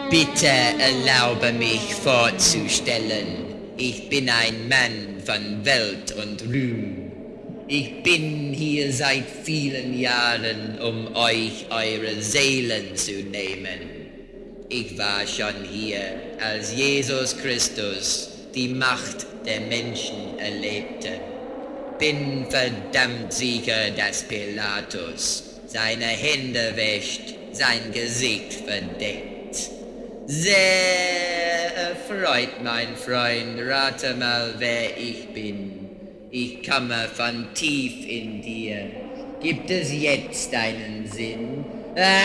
Bitte erlaube mich vorzustellen. Ich bin ein Mann von Welt und Ruhm. Ich bin hier seit vielen Jahren, um euch eure Seelen zu nehmen. Ich war schon hier, als Jesus Christus die Macht der Menschen erlebte. Bin verdammt sicher, dass Pilatus seine Hände wäscht, sein Gesicht verdeckt. Sehr erfreut, mein Freund, rate mal, wer ich bin. Ich komme von tief in dir. Gibt es jetzt einen Sinn?